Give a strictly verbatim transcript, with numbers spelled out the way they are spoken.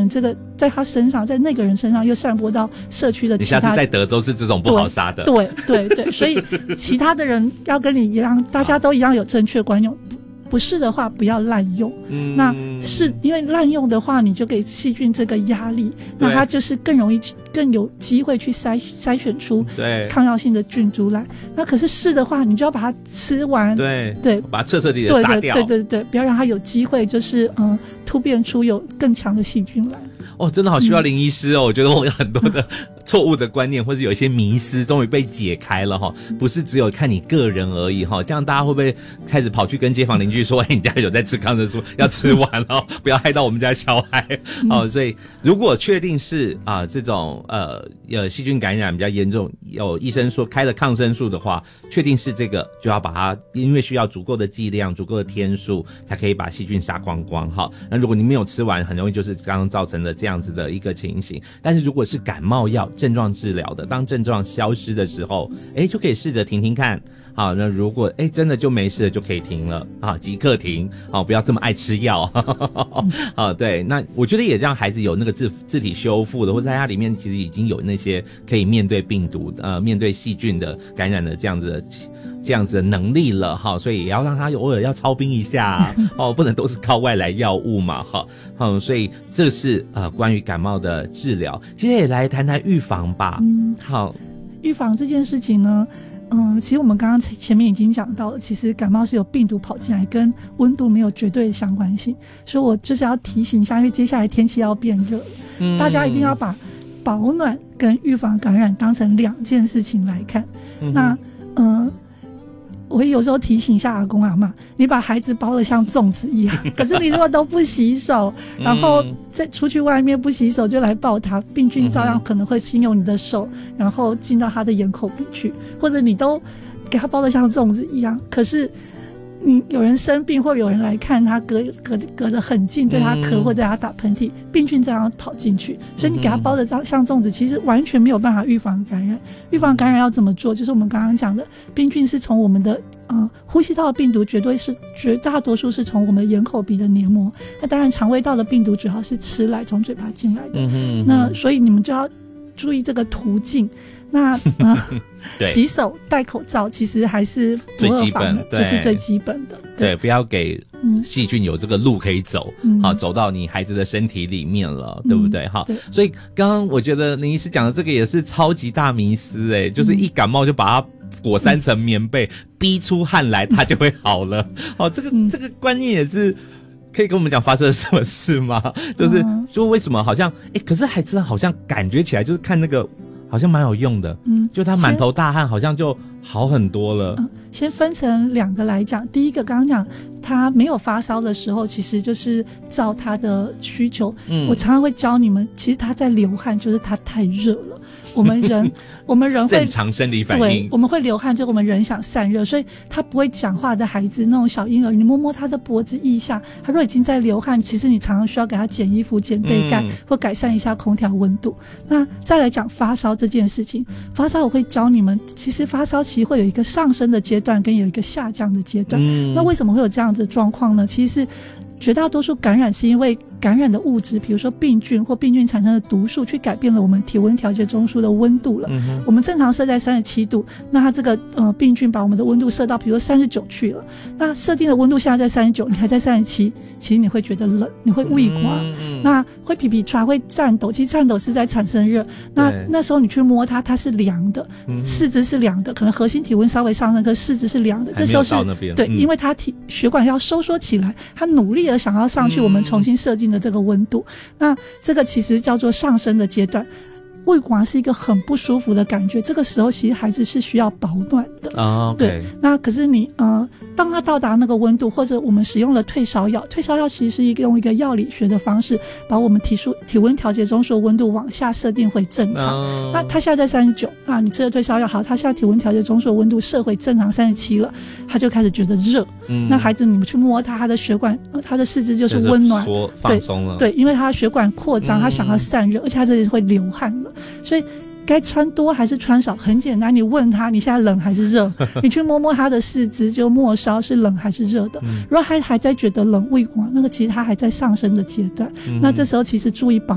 能这个在他身上，在那个人身上又散播到社区的其他。 你下次在德州是这种不好杀的。 对对 对, 对，所以其他的人要跟你一样，大家都一样有正确观念。不是的话不要滥用、嗯、那是因为滥用的话你就给细菌这个压力，那它就是更容易更有机会去筛筛选出抗药性的菌株来。那可是是的话你就要把它吃完，对对， 把它彻彻底底的杀掉， 对对对 对, 对，不要让它有机会就是嗯突变出有更强的细菌来。 哦，真的好需要林医师哦、嗯、我觉得我有很多的错误的观念或者有一些迷思终于被解开了哈，不是只有看你个人而已哈，这样大家会不会开始跑去跟街坊邻居说，哎，你家有在吃抗生素，要吃完了，不要害到我们家小孩、嗯、哦。所以如果确定是啊、呃、这种呃有细菌感染比较严重，有医生说开了抗生素的话，确定是这个就要把它，因为需要足够的剂量、足够的天数，才可以把细菌杀光光哈。那如果你没有吃完，很容易就是刚刚造成的这样子的一个情形。但是如果是感冒药症状治疗的，当症状消失的时候，哎，就可以试着停停看。好，那如果哎真的就没事了，就可以停了啊，即刻停，好，不要这么爱吃药。啊，对，那我觉得也让孩子有那个自自体修复的，或者在他里面其实已经有那些可以面对病毒、呃，面对细菌的感染的这样子的。这样子的能力了哈，所以也要让他偶尔要操兵一下哦，不能都是靠外来药物嘛哈。嗯，所以这是呃关于感冒的治疗，接着也来谈谈预防吧。嗯，好， 预防这件事情呢，嗯，其实我们刚刚前面已经讲到了，其实感冒是有病毒跑进来，跟温度没有绝对的相关性，所以我就是要提醒一下，因为接下来天气要变热了，嗯，大家一定要把保暖跟预防感染当成两件事情来看。嗯、那嗯。我会有时候提醒一下阿公阿嬷，你把孩子包得像粽子一样，可是你如果都不洗手，然后再出去外面不洗手就来抱他，病菌照样可能会侵入你的手，然后进到他的眼口鼻去，或者你都给他包得像粽子一样，可是你有人生病或有人来看他隔隔隔得很近，对他咳或者他打喷嚏，病菌这样跑进去，所以你给他包的像粽子，其实完全没有办法预防感染。预防感染要怎么做？就是我们刚刚讲的，病菌是从我们的呃呼吸道的病毒绝对是绝大多数是从我们的眼口鼻的黏膜，那当然肠胃道的病毒主要是吃来从嘴巴进来的。嗯哼嗯哼，那所以你们就要注意这个途径。那呃洗手戴口罩其实还是不二妨的，这是最基本的。 对, 对，不要给细菌有这个路可以走，嗯，好，走到你孩子的身体里面了，嗯，对不对？好，所以刚刚我觉得林医师讲的这个也是超级大迷思诶，就是一感冒就把它裹三层棉被，嗯，逼出汗来它就会好了。哦，这个，嗯，这个观念也是可以跟我们讲发生了什么事吗？就是就为什么好像诶可是孩子好像感觉起来就是看那个好像蛮有用的，嗯，就他满头大汗好像就好很多了。嗯， 先分成两个来讲，第一个刚刚讲他没有发烧的时候，其实就是照他的需求。嗯，我常常会教你们，其实他在流汗就是他太热了。我们人我们人会正常生理反应， 对，我们会流汗，就我们人想散热，所以他不会讲话的孩子，那种小婴儿，你摸摸他的脖子腋下，他若已经在流汗，其实你常常需要给他减衣服、减被盖，嗯，或改善一下空调温度。那再来讲发烧这件事情，发烧我会教你们，其实发烧期会有一个上升的阶段，跟有一个下降的阶段。嗯，那为什么会有这样子的状况呢？其实是绝大多数感染是因为感染的物质，比如说病菌或病菌产生的毒素，去改变了我们体温调节中枢的温度了。嗯，我们正常设在三十七度，那它这个呃病菌把我们的温度设到比如说三十九去了，那设定的温度现在在三十九，你还在三十七，其实你会觉得冷，你会畏光，嗯，那会皮皮喘，会颤抖，其实颤抖是在产生热，那那时候你去摸它，它是凉的，嗯，四肢是凉的，可能核心体温稍微上升，可是四肢是凉的，这时候是对，嗯，因为它体血管要收缩起来，它努力的想要上去，我们重新设定的这个温度，嗯，那这个其实叫做上升的阶段。胃管是一个很不舒服的感觉，这个时候其实孩子是需要保暖的。哦， okay，对，那可是你呃，当他到达那个温度，或者我们使用了退烧药，退烧药其实是一个用一个药理学的方式，把我们体数体温调节中枢的温度往下设定回正常。哦，那他现在在三十九，啊，你吃了退烧药好，他现在体温调节中枢的温度设回正常三十七了，他就开始觉得热。嗯，那孩子你们去摸他，他的血管，呃、他的四肢就是温暖， 就是放松了。 对，对，因为他血管扩张，嗯，他想要散热，而且他这里会流汗了。所以该穿多还是穿少很简单，你问他你现在冷还是热，你去摸摸他的四肢，就末梢是冷还是热的。如果他还在觉得冷胃管，那个其实他还在上升的阶段，嗯，那这时候其实注意保